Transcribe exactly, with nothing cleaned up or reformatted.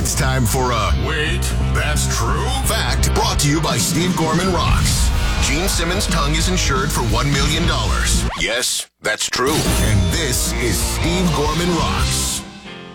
It's time for a Wait, That's True fact brought to you by Steve Gorman Rocks. Gene Simmons' tongue is insured for one million dollars. Yes, that's true. And this is Steve Gorman Rocks.